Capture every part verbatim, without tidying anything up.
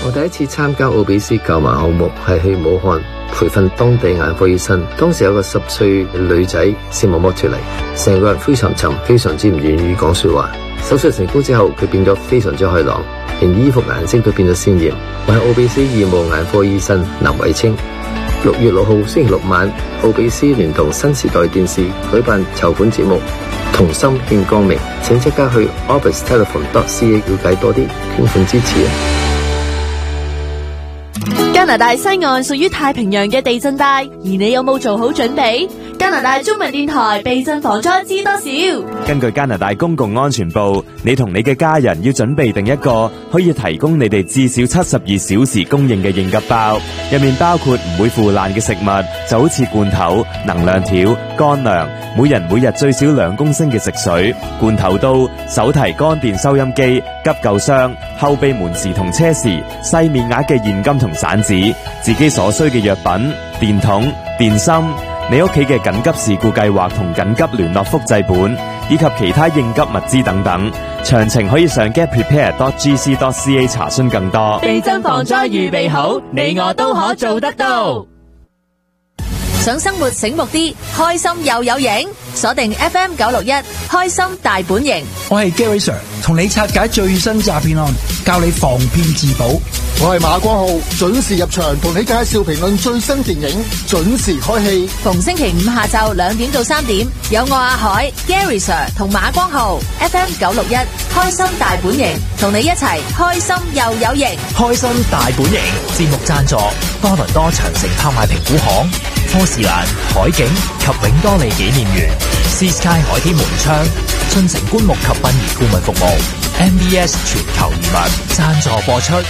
我第一次參加奧比斯購買項目係去武漢培訓當地眼科醫生，當時有個十歲女仔視網膜脫離，成個人灰沉沉，非常之唔願意講說話。手術成功之後，佢變咗非常之開朗，連衣服顏色都變咗鮮艷。我係奧比斯義務眼科醫生林偉清。六月六號星期六晚，奧比斯聯同新時代電視舉辦籌款節目，同心獻光明，請即刻去 orbis telephone dot c a 了解多啲，捐款支持啊！ 加拿大西岸屬於太平洋嘅地震帶，而你有冇做好準備？加拿大中文電台地震防災知多少？ 根據加拿大公共安全部，你同你嘅家人要準備定一個可以提供你哋至少七十二小時供應嘅應急包，入面包括唔會腐爛嘅食物，就好似罐頭、能量條、乾糧，每人每日最少兩公升嘅食水、罐頭刀、手提乾電收音機、急救箱、後備門匙同車匙、細面額嘅現金同散紙，自己所需嘅藥品、電筒、電芯，你屋企嘅緊急事故計劃同緊急聯絡複製本，以及其他應急物資等等，詳情可以上 get prepared dot g c dot c a 查詢更多。 地震防災預備好，你我都可做得到。想生活醒目啲，開心又有型，鎖定 F M 九六一，開心大本營。 我係 Gary Sir， 同你拆解最新詐騙案，教你防騙自保。 我係馬光浩，準時入場同你介紹評論最新電影，準時開戲。 逢星期五下晝兩點到三點，有我阿海、Gary Sir 同馬光浩 F M 九六一，開心大本營，同你一齊開心又有型。 開心大本營節目贊助多倫多長城拍賣評估行、科士蘭海景及永多利紀念園、Sea Sky 海天門窗、進城棺木及殯儀顧問服務、M B S 全球移民贊助播出。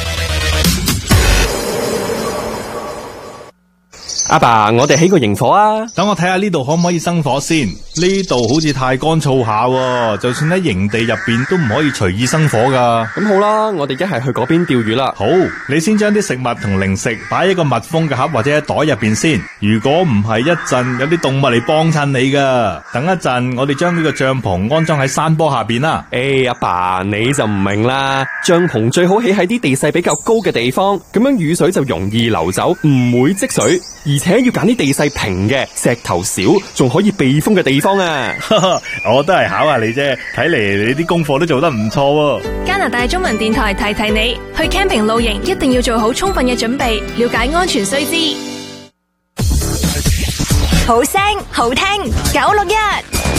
阿爸，我哋起個營火啊！ 等我睇下呢度可唔可以生火先。呢度好似太乾燥下喎，就算喺營地入邊都唔可以隨意生火噶。 咁好啦，我哋一係去嗰邊釣魚啦。 好，你先將啲食物同零食擺喺個密封嘅盒或者喺袋入邊先。如果唔係一陣有啲動物嚟幫襯你噶。等一陣我哋將呢個帳篷安裝喺山坡下邊啦。 誒，阿爸你就唔明啦，帳篷最好起喺啲地勢比較高嘅地方，咁樣雨水就容易流走，唔會積水。而且要揀啲地勢平嘅、石頭少、仲可以避風嘅地方啊！ 我都係考下你啫，睇嚟你啲功課都做得唔錯喎。 加拿大中文電台提提你，去 camping 露營一定要做好充分嘅準備，了解安全須知。 好聲好聽九六一。